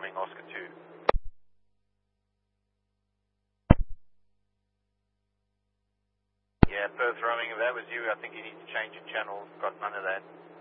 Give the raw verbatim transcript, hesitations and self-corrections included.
roaming Oscar two. Yeah, Perth roaming, if that was you, I think you need to change your channel. Got none of that.